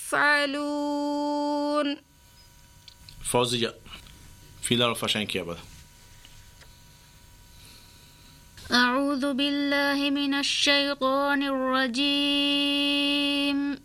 يفعلون. فوزية في لا رفشان كيابا. أعوذ بالله من الشيطان الرجيم.